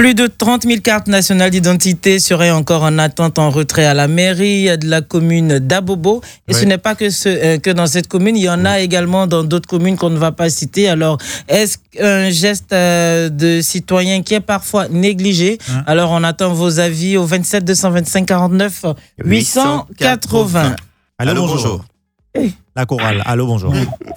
Plus de 30 000 cartes nationales d'identité seraient encore en attente en retrait à la mairie de la commune d'Abobo. Et ce n'est pas que dans cette commune, il y en a également dans d'autres communes qu'on ne va pas citer. Alors, est-ce un geste de citoyen qui est parfois négligé? Alors, on attend vos avis au 27 225 49 880. Allô, bonjour. La chorale, allô, bonjour.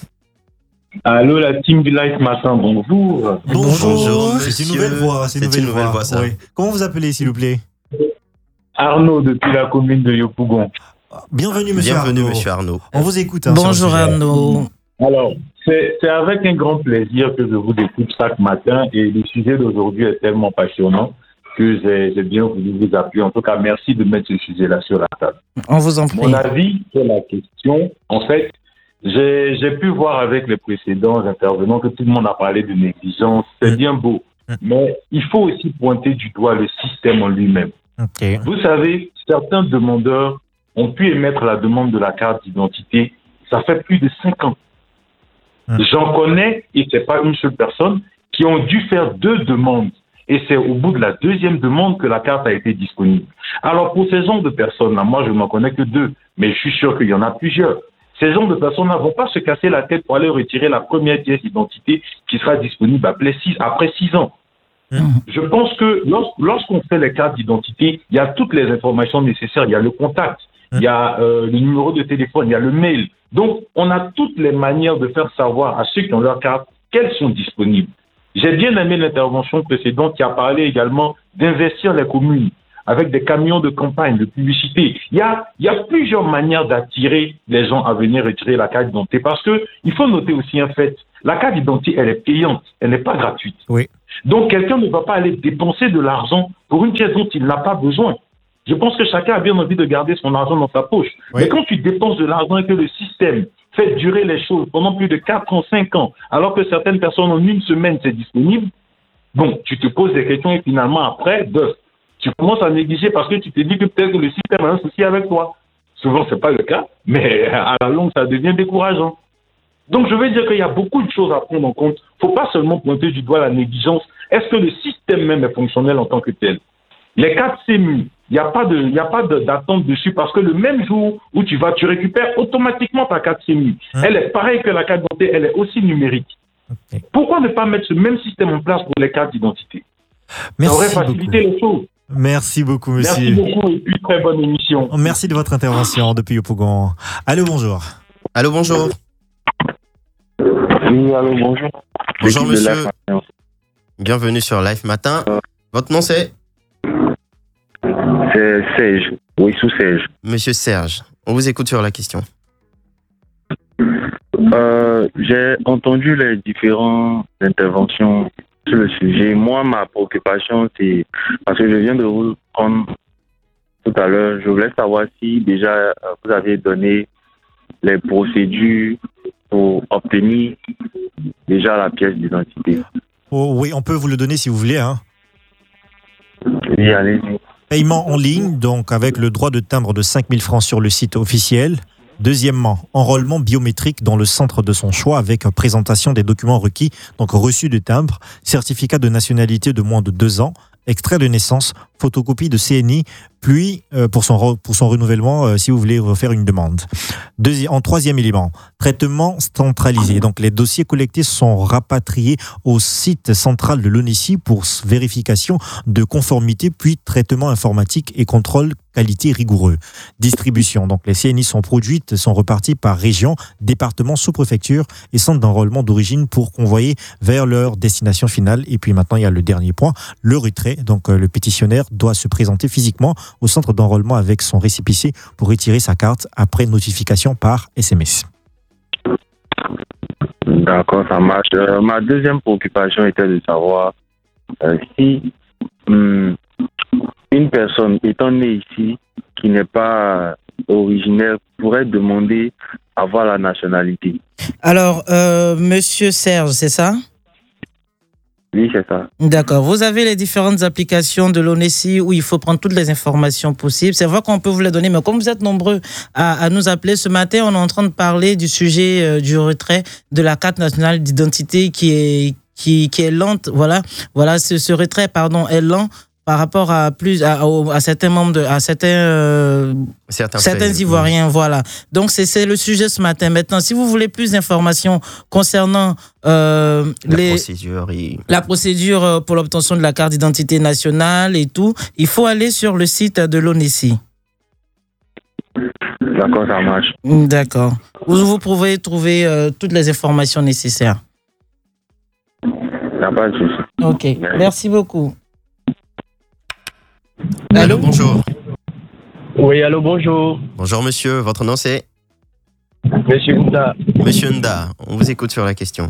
Allô, la team du Live Matin, bonjour. Bonjour. C'est une nouvelle voix. C'est une nouvelle voix, ça. Oui. Comment vous appelez, s'il vous plaît? Arnaud, depuis la commune de Yopougon. Bienvenue, monsieur Arnaud. On vous écoute. Bonjour, Arnaud. Alors, c'est avec un grand plaisir que je vous écoute chaque matin et le sujet d'aujourd'hui est tellement passionnant que j'ai bien voulu vous appuyer. En tout cas, merci de mettre ce sujet-là sur la table. On vous en prie. Mon avis sur la question, en fait, j'ai pu voir avec les précédents intervenants que tout le monde a parlé de négligence. C'est bien beau. Mais il faut aussi pointer du doigt le système en lui-même. Okay. Vous savez, certains demandeurs ont pu émettre la demande de la carte d'identité. Ça fait plus de 5 ans. J'en connais, et c'est pas une seule personne, qui ont dû faire 2 demandes. Et c'est au bout de la 2e demande que la carte a été disponible. Alors, pour ces gens de personnes-là, moi, je n'en connais que 2, mais je suis sûr qu'il y en a plusieurs. Ces gens de personnes-là ne vont pas se casser la tête pour aller retirer la première pièce d'identité qui sera disponible après 6 ans. Je pense que lorsqu'on fait les cartes d'identité, il y a toutes les informations nécessaires. Il y a le contact, il y a le numéro de téléphone, il y a le mail. Donc, on a toutes les manières de faire savoir à ceux qui ont leur carte qu'elles sont disponibles. J'ai bien aimé l'intervention précédente qui a parlé également d'investir les communes avec des camions de campagne, de publicité. Il y a plusieurs manières d'attirer les gens à venir retirer la carte d'identité parce que il faut noter aussi un fait. La carte d'identité, elle est payante, elle n'est pas gratuite. Oui. Donc, quelqu'un ne va pas aller dépenser de l'argent pour une pièce dont il n'a pas besoin. Je pense que chacun a bien envie de garder son argent dans sa poche. Oui. Mais quand tu dépenses de l'argent et que le système fait durer les choses pendant plus de 4 ans, 5 ans, alors que certaines personnes en une semaine, c'est disponible, bon, tu te poses des questions et finalement, après, tu commences à négliger parce que tu te dis que peut-être que le système a un souci avec toi. Souvent, ce n'est pas le cas, mais à la longue, ça devient décourageant. Donc, je veux dire qu'il y a beaucoup de choses à prendre en compte. Il ne faut pas seulement pointer du doigt la négligence. Est-ce que le système même est fonctionnel en tant que tel? Les cartes CEMU, il n'y a pas d'attente dessus parce que le même jour où tu récupères automatiquement ta carte CEMU. Elle est pareille que la carte d'identité, elle est aussi numérique. Okay. Pourquoi ne pas mettre ce même système en place pour les cartes d'identité? Ça aurait facilité les choses. Merci beaucoup, monsieur. Merci beaucoup et puis très bonne émission. Merci de votre intervention depuis Yopougon. Allô, bonjour. Allô, bonjour. Oui, allô, bonjour. Bonjour, monsieur. Bienvenue sur Live Matin. Votre nom, c'est? C'est Serge. Oui, sous Serge. Monsieur Serge, on vous écoute sur la question. J'ai entendu les différentes interventions sur le sujet. Moi, ma préoccupation, c'est parce que je viens de vous prendre tout à l'heure. Je voulais savoir si déjà vous avez donné les procédures pour obtenir déjà la pièce d'identité. Oh, oui, on peut vous le donner si vous voulez. Hein. Oui, allez-y. Paiement en ligne, donc avec le droit de timbre de 5 000 francs sur le site officiel. Deuxièmement, enrôlement biométrique dans le centre de son choix avec présentation des documents requis, donc reçu de timbre, certificat de nationalité de moins de 2 ans, extrait de naissance, photocopie de CNI, puis pour son renouvellement si vous voulez refaire une demande. En troisième élément, traitement centralisé. Donc les dossiers collectés sont rapatriés au site central de l'ONECI pour vérification de conformité, puis traitement informatique et contrôle qualité rigoureux. Distribution. Donc les CNI sont produites, sont reparties par région, département, sous-préfecture et centre d'enrôlement d'origine pour convoyer vers leur destination finale. Et puis maintenant, il y a le dernier point, le retrait. Donc le pétitionnaire doit se présenter physiquement au centre d'enrôlement avec son récépissé pour retirer sa carte après notification par SMS. D'accord, ça marche. Ma deuxième préoccupation était de savoir si une personne étant née ici, qui n'est pas originaire, pourrait demander à avoir la nationalité. Alors, monsieur Serge, c'est ça? Oui, c'est ça. D'accord. Vous avez les différentes applications de l'ONECI où il faut prendre toutes les informations possibles. C'est vrai qu'on peut vous les donner, mais comme vous êtes nombreux à nous appeler ce matin, on est en train de parler du sujet du retrait de la carte nationale d'identité qui qui est lente. Voilà, ce retrait, est lent par rapport à certains membres certains Ivoiriens. Voilà. Donc c'est le sujet ce matin. Maintenant, si vous voulez plus d'informations concernant la procédure pour l'obtention de la carte d'identité nationale et tout, il faut aller sur le site de l'ONESI. D'accord, ça marche. D'accord. Vous pouvez trouver toutes les informations nécessaires. Pas de souci. Ok, merci beaucoup. Allô, bonjour. Oui, allô, bonjour. Bonjour monsieur, votre nom c'est Monsieur Nda. Monsieur Nda, on vous écoute sur la question.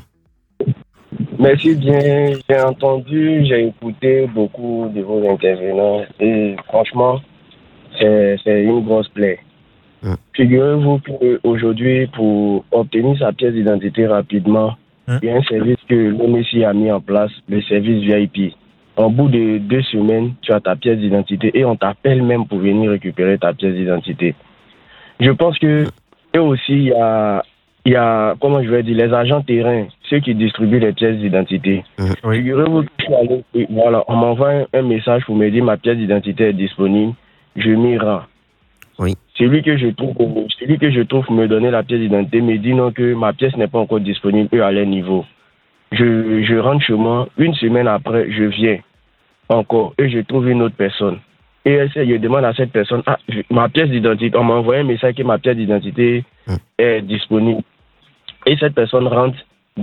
Merci bien, j'ai entendu, j'ai écouté beaucoup de vos intervenants et franchement, c'est une grosse plaie. Figurez-vous qu'aujourd'hui, pour obtenir sa pièce d'identité rapidement, il y a un service que l'ONESI a mis en place, le service VIP. En bout de 2 semaines, tu as ta pièce d'identité et on t'appelle même pour venir récupérer ta pièce d'identité. Je pense que eux aussi, il y a, comment je vais dire, les agents terrain, ceux qui distribuent les pièces d'identité. Figurez-vous que je suis allé, voilà, on m'envoie un message pour me dire ma pièce d'identité est disponible, je m'y rends. Oui. Celui que je trouve me donner la pièce d'identité me dit non que ma pièce n'est pas encore disponible, eux à leur niveau. Je rentre chez moi, 1 semaine après, je viens encore et je trouve une autre personne. Et je demande à cette personne, ma pièce d'identité, on m'a envoyé un message que ma pièce d'identité est disponible. Et cette personne rentre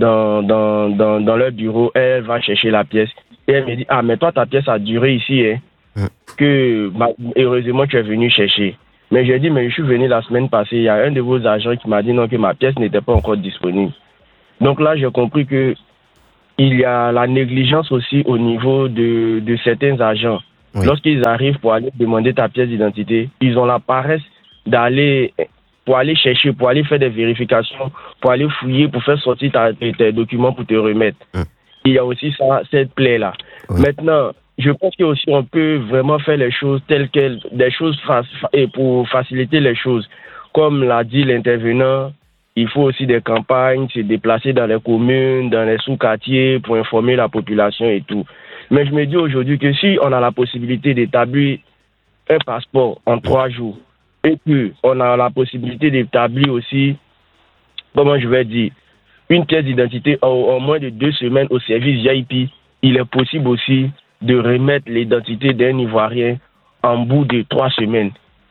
dans leur bureau, elle va chercher la pièce. Et elle me dit, mais toi ta pièce a duré ici, que heureusement tu es venu chercher. Mais j'ai dit, mais je suis venu la semaine passée, il y a un de vos agents qui m'a dit non, que ma pièce n'était pas encore disponible. Donc là, j'ai compris que il y a la négligence aussi au niveau de certains agents. Oui. Lorsqu'ils arrivent pour aller demander ta pièce d'identité, ils ont la paresse d'aller pour aller chercher, pour aller faire des vérifications, pour aller fouiller, pour faire sortir tes documents pour te remettre. Il y a aussi cette plaie-là. Oui. Maintenant, je pense qu'aussi on peut vraiment faire les choses telles quelles, des choses et pour faciliter les choses. Comme l'a dit l'intervenant, il faut aussi des campagnes, se déplacer dans les communes, dans les sous-quartiers pour informer la population et tout. Mais je me dis aujourd'hui que si on a la possibilité d'établir un passeport en 3 jours et qu'on a la possibilité d'établir aussi, comment je vais dire, une pièce d'identité en moins de 2 semaines au service VIP, il est possible aussi de remettre l'identité d'un Ivoirien en bout de 3 semaines.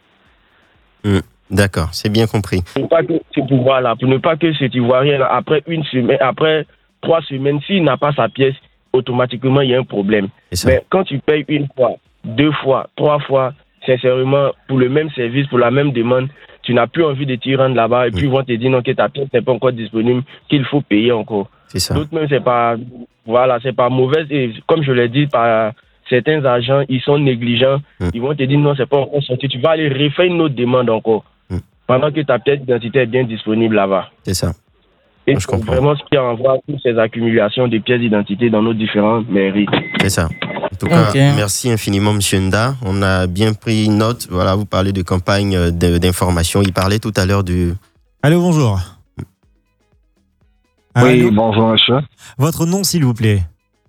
D'accord, c'est bien compris. Pour ne pas que cet Ivoirien, après 1 semaine, après 3 semaines, s'il n'a pas sa pièce, automatiquement, il y a un problème. Mais quand tu payes 1 fois, 2 fois, 3 fois, sincèrement, pour le même service, pour la même demande, tu n'as plus envie de t'y rendre là-bas et puis ils vont te dire non, que ta pièce n'est pas encore disponible, qu'il faut payer encore. C'est ça. D'autres même, c'est pas mauvais. Et comme je l'ai dit, par certains agents, ils sont négligents. Ils vont te dire non, c'est pas encore sorti. Tu vas aller refaire une autre demande encore. Pendant que ta pièce d'identité est bien disponible là-bas. C'est ça. Et c'est vraiment ce qui envoie toutes ces accumulations de pièces d'identité dans nos différentes mairies. C'est ça. En tout cas, merci infiniment, M. Nda. On a bien pris note. Voilà, vous parlez de campagne d'information. Il parlait tout à l'heure du... Allô, bonjour. Oui, bonjour, monsieur. Votre nom, s'il vous plaît?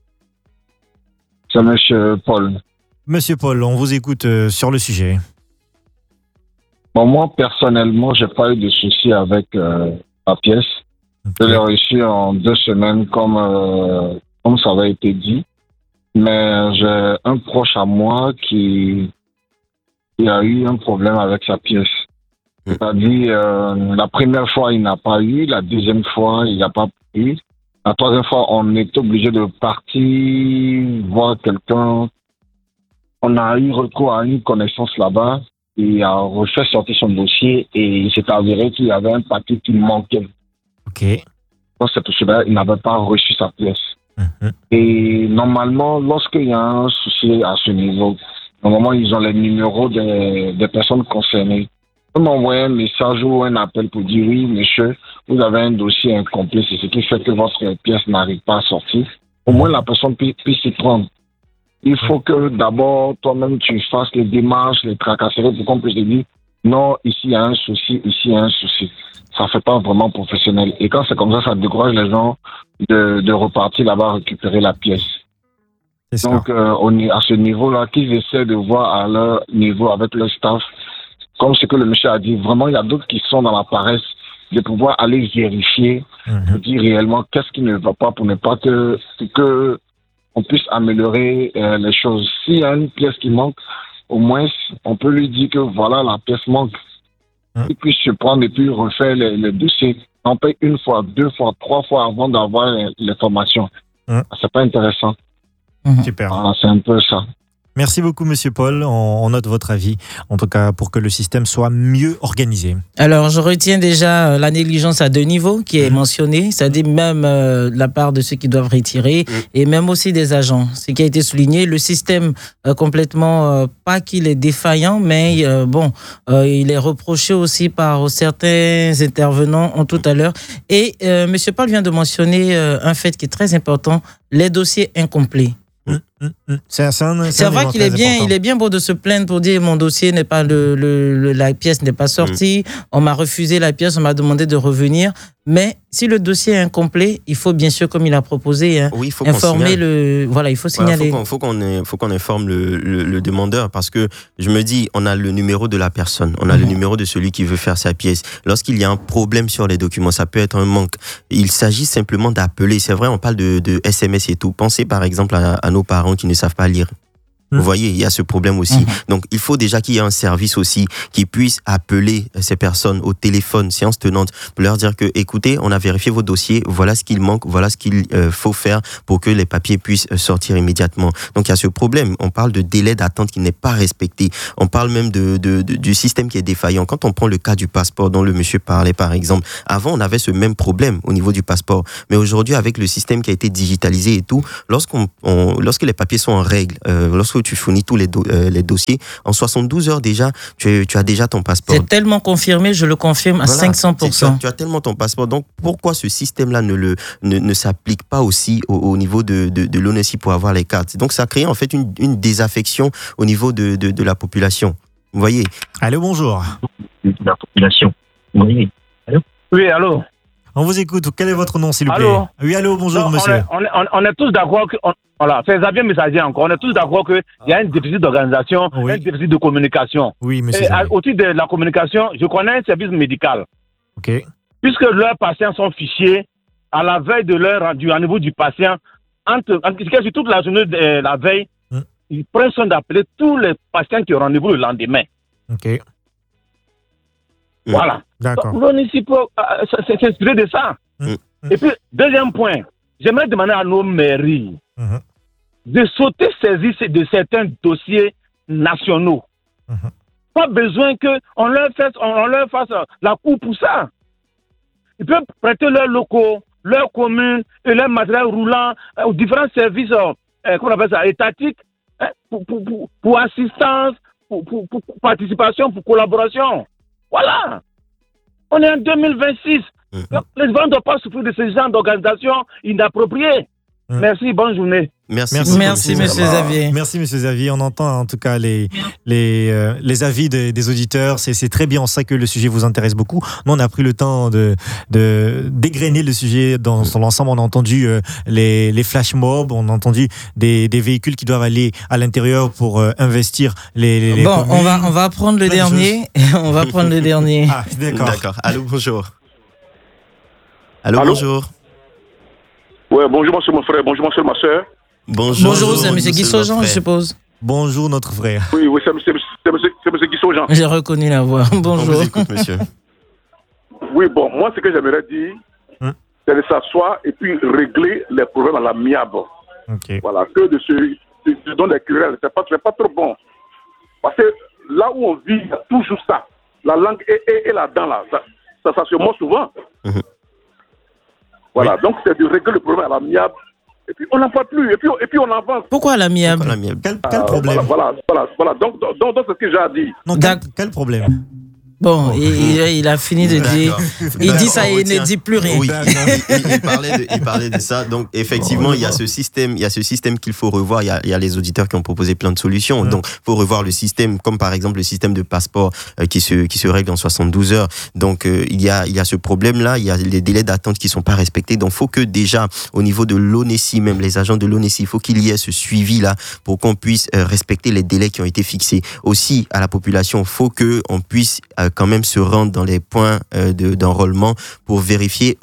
C'est monsieur Paul. Monsieur Paul, on vous écoute sur le sujet. Bon, moi, personnellement, j'ai pas eu de soucis avec la pièce. Je l'ai reçue en 2 semaines, comme ça avait été dit. Mais j'ai un proche à moi qui a eu un problème avec sa pièce. C'est-à-dire, la première fois, il n'a pas eu. La deuxième fois, il n'a pas eu. La troisième fois, on est obligé de partir voir quelqu'un. On a eu recours à une connaissance là-bas. Il a refait sortir son dossier et il s'est avéré qu'il y avait un papier qui manquait. Ok. Donc, c'est pour cela qu'il n'avait pas reçu sa pièce. Et normalement, lorsqu'il y a un souci à ce niveau, normalement, ils ont les numéros des personnes concernées. Ils m'ont envoyé un message ou un appel pour dire oui, monsieur, vous avez un dossier incomplet, c'est ce qui fait que votre pièce n'arrive pas à sortir. Au moins, la personne puisse s'y prendre. Il faut que d'abord, toi-même, tu fasses les démarches, les tracasseries pour qu'on puisse te dire non, ici il y a un souci, ici il y a un souci. Ça fait pas vraiment professionnel. Et quand c'est comme ça décourage les gens de repartir là-bas récupérer la pièce. Donc, on est à ce niveau-là, qu'ils essaient de voir à leur niveau avec leur staff, comme ce que le monsieur a dit. Vraiment, il y a d'autres qui sont dans la paresse de pouvoir aller vérifier, dire réellement qu'est-ce qui ne va pas pour ne pas que on puisse améliorer les choses. S'il y a une pièce qui manque, au moins, on peut lui dire que voilà, la pièce manque. Il puisse se prendre et puis refaire le dossier. On paye 1 fois, 2 fois, 3 fois avant d'avoir l'information. C'est pas intéressant. Super. Voilà, c'est un peu ça. Merci beaucoup, Monsieur Paul. On note votre avis, en tout cas, pour que le système soit mieux organisé. Alors, je retiens déjà la négligence à 2 niveaux qui est mentionnée, c'est-à-dire même de la part de ceux qui doivent retirer et même aussi des agents. Ce qui a été souligné, le système complètement, pas qu'il est défaillant, mais il est reproché aussi par certains intervenants tout à l'heure. Et Monsieur Paul vient de mentionner un fait qui est très important, les dossiers incomplets. C'est vrai qu'il est bien beau de se plaindre pour dire mon dossier n'est pas la pièce n'est pas sortie, on m'a refusé la pièce, on m'a demandé de revenir. Mais si le dossier est incomplet, il faut bien sûr, comme il a proposé, informer il faut signaler. Il faut qu'on informe le demandeur, parce que je me dis, on a le numéro de la personne, on a le numéro de celui qui veut faire sa pièce. Lorsqu'il y a un problème sur les documents, ça peut être un manque. Il s'agit simplement d'appeler. C'est vrai, on parle de SMS et tout. Pensez par exemple à nos parents qui ne savent pas lire. Vous voyez, il y a ce problème aussi. Donc, il faut déjà qu'il y ait un service aussi qui puisse appeler ces personnes au téléphone, séance tenante, pour leur dire que, écoutez, on a vérifié vos dossiers, voilà ce qu'il manque, voilà ce qu'il faut faire pour que les papiers puissent sortir immédiatement. Donc, il y a ce problème. On parle de délai d'attente qui n'est pas respecté. On parle même du système qui est défaillant. Quand on prend le cas du passeport dont le monsieur parlait, par exemple, avant, on avait ce même problème au niveau du passeport. Mais aujourd'hui, avec le système qui a été digitalisé et tout, lorsque les papiers sont en règle, lorsque tu fournis tous les dossiers, en 72 heures déjà, tu as déjà ton passeport. C'est tellement confirmé, je le confirme à 500%. Tu as tellement ton passeport. Donc, pourquoi ce système-là ne s'applique pas aussi au niveau de l'ONESI pour avoir les cartes? Donc, ça crée en fait une désaffection au niveau de la population. Vous voyez? Allô, bonjour. La population. Oui. Allô? Oui, allô? On vous écoute. Quel est votre nom, s'il vous plaît? Allô? Oui, allô, bonjour, monsieur. On est tous d'accord que... Voilà, c'est Xavier Messager encore. On est tous d'accord qu'il y a un déficit d'organisation, un déficit de communication. Oui, monsieur. Au titre de la communication, je connais un service médical. OK. Puisque leurs patients sont fichés à la veille de leur rendu, au niveau du patient, sur toute la journée de la veille, ils prennent soin d'appeler tous les patients qui ont rendez-vous le lendemain. OK. Voilà. D'accord. Donc, ici peut s'inspirer de ça. Et puis, deuxième point, j'aimerais demander à nos mairies de sauter saisir de certains dossiers nationaux. Pas besoin qu'on leur fasse la cour pour ça. Ils peuvent prêter leurs locaux, leurs communes et leurs matériels roulants aux différents services étatiques pour assistance, pour participation, pour collaboration. Voilà. On est en 2026. Les gens ne doivent pas souffrir de ce genre d'organisation inappropriée. Merci, bonne journée. Merci, monsieur Xavier. Merci, monsieur Xavier. On entend en tout cas les avis des auditeurs. C'est très bien en ça que le sujet vous intéresse beaucoup. Nous, on a pris le temps de dégrainer le sujet dans son ensemble. On a entendu les flash mobs, on a entendu des véhicules qui doivent aller à l'intérieur pour investir les Bon, on va prendre le dernier. On va prendre le dernier. Ah, d'accord. Allô, bonjour. Allô, bonjour. Ouais, bonjour, monsieur mon frère. Bonjour, monsieur ma soeur. Bonjour, c'est M. Guissojean, je suppose. Bonjour, notre frère. Oui, c'est M. Guissojean. J'ai reconnu la voix. Bonjour. On vous écoute, monsieur. Oui, bon, moi, ce que j'aimerais dire, c'est de s'asseoir et puis régler les problèmes à l'amiable. Okay. Voilà, que de se donner des querelles, c'est pas trop bon. Parce que là où on vit, il y a toujours ça. La langue et la dent, là, ça se montre souvent. Voilà, donc c'est de régler le problème à l'amiable. Et puis on n'en parle plus, et puis on avance. Pourquoi à l'amiable? Quel problème? Voilà. Donc c'est ce que j'ai à dire. Non, quel problème? Bon, il a fini de dire. Il dit ça et il ne dit plus rien. Oui, il parlait de ça. Donc, effectivement, il y a ce système qu'il faut revoir. Il y a les auditeurs qui ont proposé plein de solutions. Donc, il faut revoir le système, comme par exemple le système de passeport qui se règle en 72 heures. Donc, il y a ce problème-là. Il y a les délais d'attente qui sont pas respectés. Donc, faut que déjà, au niveau de l'ONESI, même les agents de l'ONESI, il faut qu'il y ait ce suivi-là pour qu'on puisse respecter les délais qui ont été fixés. Aussi, à la population, il faut qu'on puisse quand même se rendre dans les points d'enrôlement pour vérifier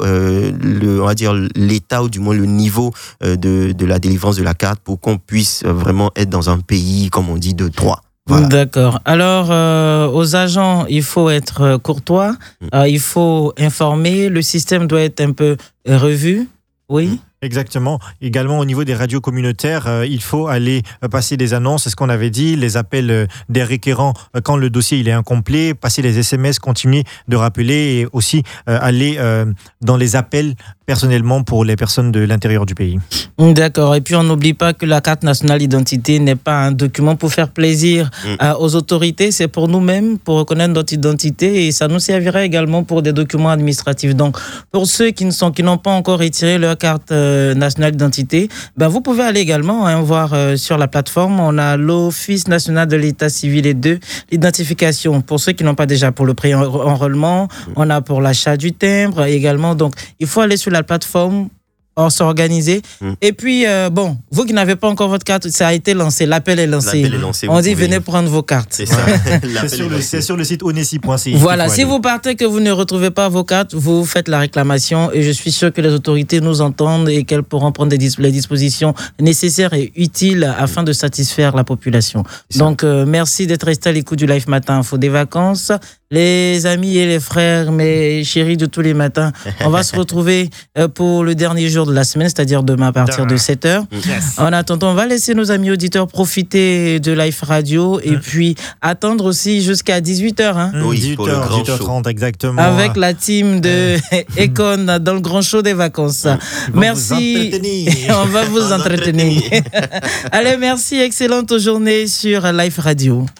on va dire l'état ou du moins le niveau de la délivrance de la carte pour qu'on puisse vraiment être dans un pays, comme on dit, de droit. Voilà. D'accord. Alors, aux agents, il faut être courtois, il faut informer, le système doit être un peu revu. Oui. Exactement. Également, au niveau des radios communautaires, il faut aller passer des annonces, c'est ce qu'on avait dit, les appels des requérants quand le dossier il est incomplet, passer les SMS, continuer de rappeler et aussi aller dans les appels personnellement pour les personnes de l'intérieur du pays. D'accord. Et puis, on n'oublie pas que la carte nationale d'identité n'est pas un document pour faire plaisir aux autorités, c'est pour nous-mêmes, pour reconnaître notre identité et ça nous servirait également pour des documents administratifs. Donc, pour ceux qui n'ont pas encore retiré leur carte nationale d'identité, vous pouvez aller également voir sur la plateforme. On a l'Office national de l'état civil et de l'identification. Pour ceux qui n'ont pas déjà pour le pré-enrôlement, on a pour l'achat du timbre également. Donc, il faut aller sur la plateforme, s'organiser. Et puis, vous qui n'avez pas encore votre carte, ça a été lancé, l'appel est lancé. On dit, venez prendre vos cartes. C'est ça. C'est sur le site onesi.ci. Voilà, si vous partez que vous ne retrouvez pas vos cartes, vous faites la réclamation et je suis sûr que les autorités nous entendent et qu'elles pourront prendre les dispositions nécessaires et utiles afin de satisfaire la population. Donc, merci d'être resté à l'écoute du Live Matin Info des vacances. Les amis et les frères, mes chéris de tous les matins, on va se retrouver pour le dernier jour de la semaine, c'est-à-dire demain à partir de 7h. Yes. En attendant, on va laisser nos amis auditeurs profiter de Live Radio et puis attendre aussi jusqu'à 18h. Oui, 18h30 exactement. Avec la team de Econ dans le grand show des vacances. Merci. On va vous entretenir. Allez, merci. Excellente journée sur Live Radio.